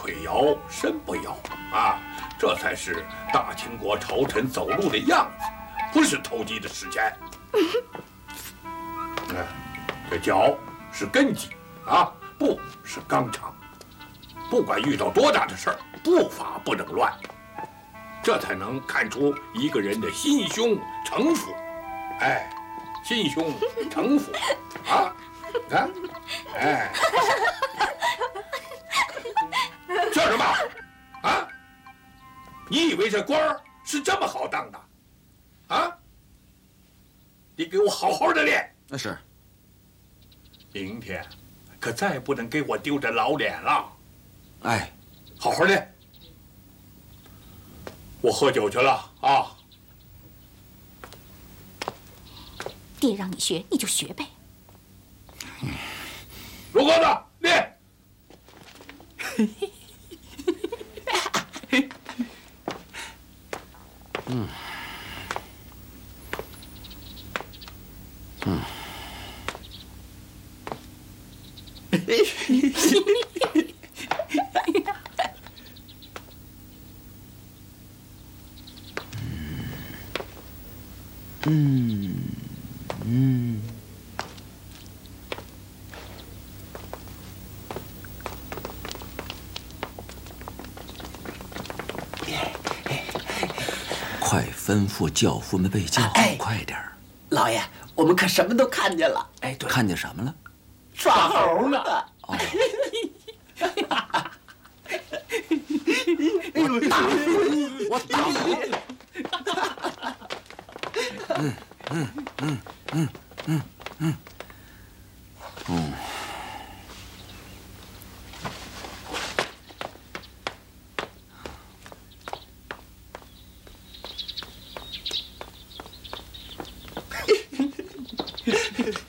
腿摇，身不摇啊，这才是大清国朝臣走路的样子，不是投机的时间。这脚是根基啊，步是纲常。不管遇到多大的事儿，步伐不能乱，这才能看出一个人的心胸城府。哎，心胸城府啊，看，哎，笑什么？啊？你以为这官儿是这么好当的？啊？你给我好好的练。 那是。 明天可再不能给我丢这老脸了。 哎， 好好练。我喝酒去了啊。 爹让你学，你就学呗。 如何的练？ 嗯。快吩咐轿夫们备轿，快点儿！ 老爷，我们可什么都看见了。 哎，对，看见什么了？ 耍猴呢！ 哦， 哎呦，大婚！ 我打